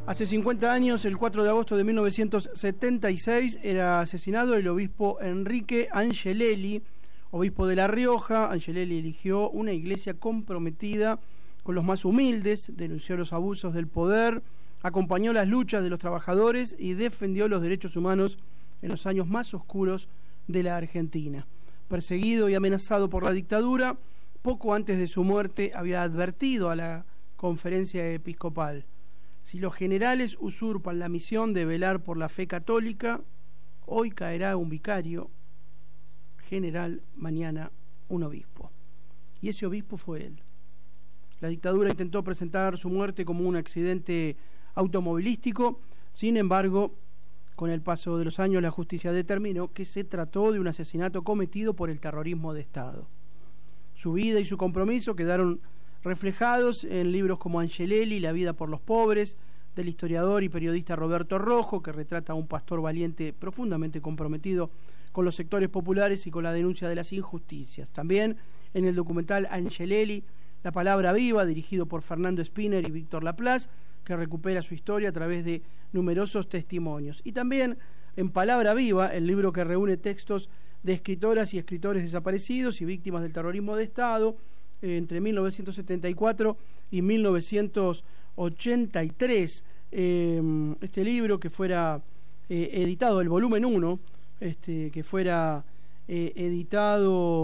Hace 50 años, el 4 de agosto de 1976, era asesinado el obispo Enrique Angelelli, obispo de La Rioja. Angelelli eligió una iglesia comprometida con los más humildes, denunció los abusos del poder, acompañó las luchas de los trabajadores y defendió los derechos humanos en los años más oscuros de la Argentina. Perseguido y amenazado por la dictadura, poco antes de su muerte había advertido a la conferencia episcopal: si los generales usurpan la misión de velar por la fe católica, hoy caerá un vicario general, mañana un obispo. Y ese obispo fue él. La dictadura intentó presentar su muerte como un accidente automovilístico. Sin embargo, con el paso de los años, la justicia determinó que se trató de un asesinato cometido por el terrorismo de Estado. Su vida y su compromiso quedaron reflejados en libros como Angelelli, La vida por los pobres, del historiador y periodista Roberto Rojo, que retrata a un pastor valiente profundamente comprometido con los sectores populares y con la denuncia de las injusticias. También en el documental Angelelli, La palabra viva, dirigido por Fernando Spinner y Víctor Laplace, que recupera su historia a través de numerosos testimonios. Y también en Palabra Viva, el libro que reúne textos de escritoras y escritores desaparecidos y víctimas del terrorismo de Estado entre 1974 y 1983. Este libro que fuera editado, el volumen 1, que fuera editado